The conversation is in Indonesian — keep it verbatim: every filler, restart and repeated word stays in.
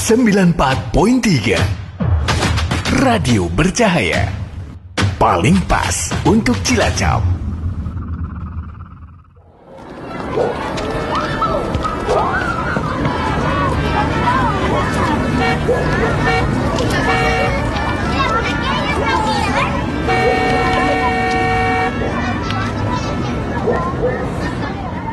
sembilan puluh empat koma tiga Radio Bercahaya. Paling pas untuk Cilacap.